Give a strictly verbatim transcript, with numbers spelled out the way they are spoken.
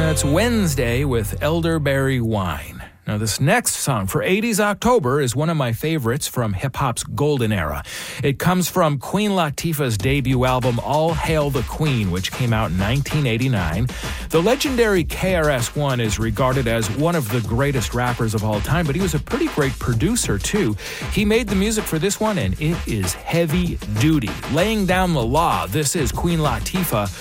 It's Wednesday with Elderberry Wine. Now, this next song for eighties October is one of my favorites from hip-hop's golden era. It comes from Queen Latifah's debut album, All Hail the Queen, which came out in nineteen eighty-nine. The legendary K R S One is regarded as one of the greatest rappers of all time, but he was a pretty great producer, too. He made the music for this one, and it is heavy duty. Laying down the law, this is Queen Latifah